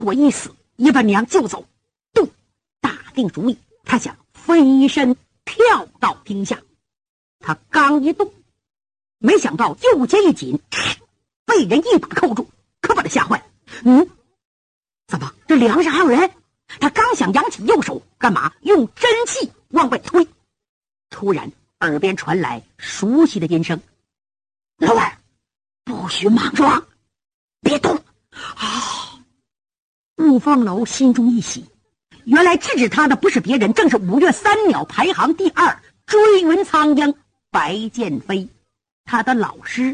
我一死也把娘救走。对，打定主意，他想飞身跳到厅下。他刚一动，没想到右肩一紧，被人一把扣住，可把他吓坏了。怎么这梁上还有人？他刚想扬起右手，干嘛用真气往外推？突然耳边传来熟悉的音声：“老二，不许莽撞，别动！”雾凤楼心中一喜，原来制止他的不是别人，正是5月3鸟排行第2追云苍鹰白剑飞，他的老师。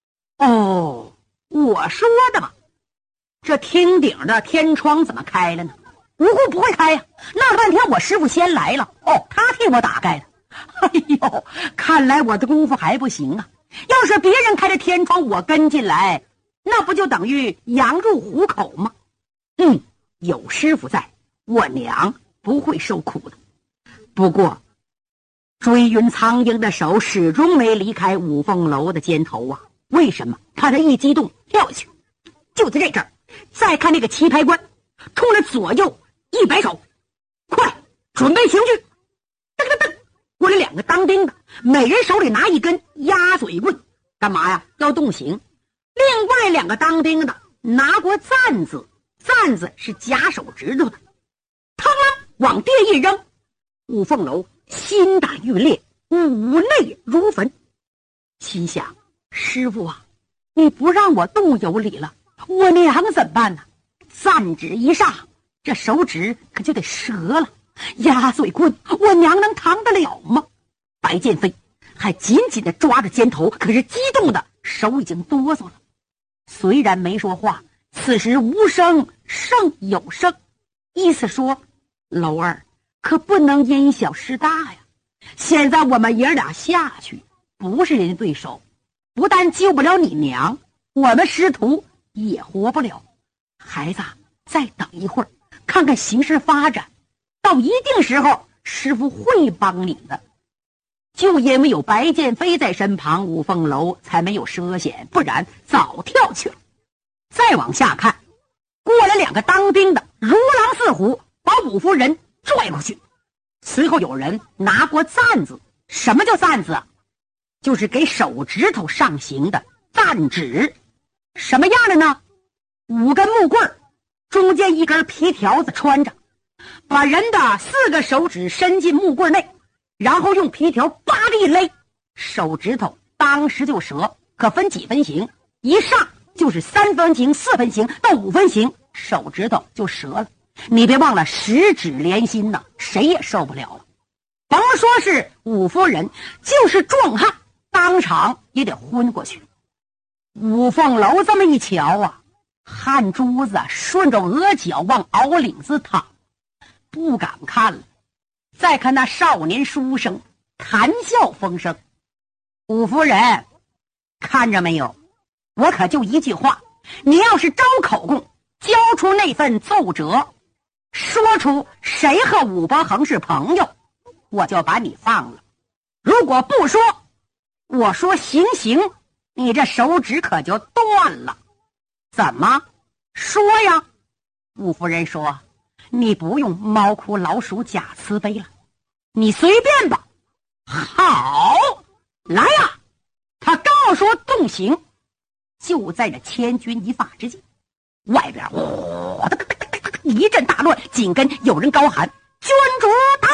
我说的嘛，这厅顶的天窗怎么开了呢？无故不会开呀，闹了半天我师傅先来了，他替我打开的。哎呦，看来我的功夫还不行啊！要是别人开的天窗，我跟进来，那不就等于羊入虎口吗？有师傅在，我娘不会受苦的。不过追云苍鹰的手始终没离开五凤楼的肩头啊！为什么？看他一激动跳下去，就在这阵儿，再看那个棋牌官冲着左右一摆手，快准备刑具！噔噔噔，过来2个当兵的，每人手里拿一根鸭嘴棍，干嘛呀？要动刑。另外2个当兵的拿过簪子，簪子是夹手指头的，嘡啷往地一扔。五凤楼心胆欲裂，五泪如焚，心想：师傅啊，你不让我动有理了，我娘怎么办呢？簪指一上，这手指可就得折了。鸭嘴棍，我娘能扛得了吗？白剑飞还紧紧地抓着肩头，可是激动的手已经哆嗦了。虽然没说话，此时无声胜有声，意思说：楼儿可不能因小失大呀！现在我们爷俩下去，不是人家对手，不但救不了你娘，我们师徒也活不了。孩子，再等一会儿，看看形势发展，到一定时候，师傅会帮你的。就因为有白剑飞在身旁，五凤楼才没有涉险，不然早跳去了。再往下看，过来2个当兵的如狼似虎，把五夫人拽过去。随后有人拿过簪子。什么叫簪子啊？就是给手指头上刑的簪指。什么样的呢？5根木棍，中间1根皮条子穿着，把人的4个手指伸进木棍内，然后用皮条叭的一勒，手指头当时就折。可分几分刑？一上就是3分刑、4分刑到5分刑，手指头就折了。你别忘了10指连心呐，谁也受不了了。甭说是五夫人，就是壮汉当场也得昏过去。五凤楼这么一瞧啊，汗珠子顺着额角往袄领子淌，不敢看了。再看那少年书生谈笑风生。五夫人，看着没有，我可就一句话，你要是招口供，交出那份奏折，说出谁和武伯衡是朋友，我就把你放了。如果不说，我说行刑，你这手指可就断了。怎么说呀？五夫人说：你不用猫哭老鼠假慈悲了，你随便吧。好，来呀！他刚要说动刑，就在这千钧一发之际，外边一阵大乱，紧跟有人高喊：君主到！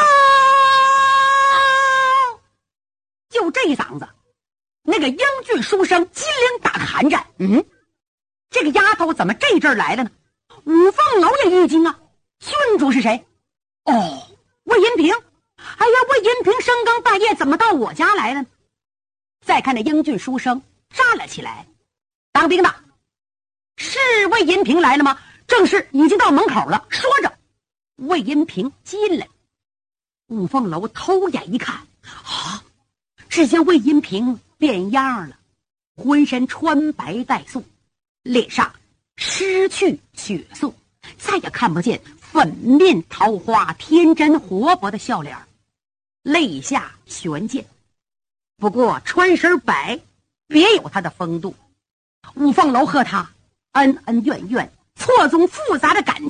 就这一嗓子，那个英俊书生金陵打个寒战。这个丫头怎么这阵来了呢？五凤楼也一惊啊，郡主是谁？魏银平。哎呀，魏银平深更半夜怎么到我家来了呢？再看那英俊书生站了起来，当兵的，是魏银平来了吗？正是，已经到门口了。说着，魏银平进来。五凤楼偷眼一看，只见魏银平变样了，浑身穿白带素，脸上失去血色，再也看不见粉面桃花天真活泼的笑脸，泪下悬剑。不过穿身白别有他的风度。五凤楼和他恩恩怨怨， 错综复杂的感